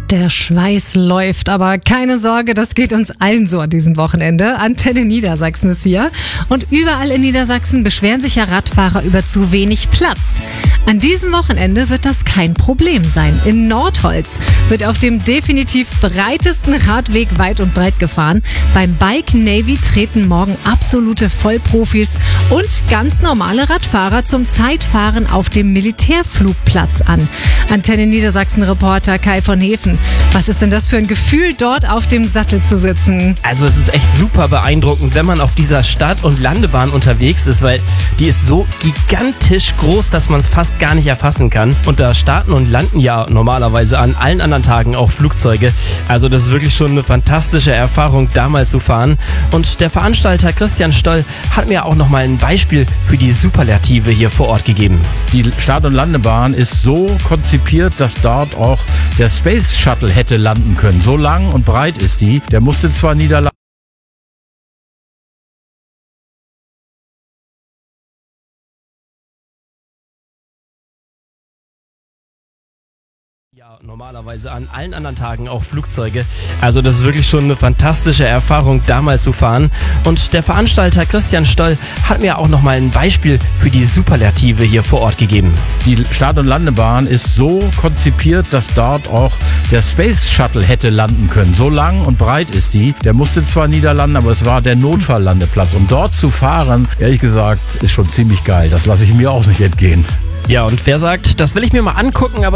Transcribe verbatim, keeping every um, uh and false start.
Der Schweiß läuft, aber keine Sorge, das geht uns allen so an diesem Wochenende. Antenne Niedersachsen ist hier und überall in Niedersachsen beschweren sich ja Radfahrer über zu wenig Platz. An diesem Wochenende wird das kein Problem sein. In Nordholz wird auf dem definitiv breitesten Radweg weit und breit gefahren. Beim Bike Navy treten morgen absolute Vollprofis und ganz normale Radfahrer zum Zeitfahren auf dem Militärflugplatz an. Antenne Niedersachsen-Reporter Kai von Hefen. Was ist denn das für ein Gefühl, dort auf dem Sattel zu sitzen? Also es ist echt super beeindruckend, wenn man auf dieser Start- und Landebahn unterwegs ist, weil die ist so gigantisch groß, dass man es fast gar nicht erfassen kann. Und da starten und landen ja normalerweise an allen anderen Tagen auch Flugzeuge. Also das ist wirklich schon eine fantastische Erfahrung, da mal zu fahren. Und der Veranstalter Christian Stoll hat mir auch nochmal ein Beispiel für die Superlative hier vor Ort gegeben. Die Start- und Landebahn ist so konzipiert, dass dort auch der Space Shuttle hätte landen können. So lang und breit ist die. Der musste zwar niederlanden. Ja, normalerweise an allen anderen Tagen auch Flugzeuge. Also das ist wirklich schon eine fantastische Erfahrung, da mal zu fahren. Und der Veranstalter Christian Stoll hat mir auch nochmal ein Beispiel für die Superlative hier vor Ort gegeben. Die Start- und Landebahn ist so konzipiert, dass dort auch der Space Shuttle hätte landen können. So lang und breit ist die. Der musste zwar niederlanden, aber es war der Notfalllandeplatz. Um dort zu fahren, ehrlich gesagt, ist schon ziemlich geil. Das lasse ich mir auch nicht entgehen. Ja, und wer sagt, das will ich mir mal angucken, aber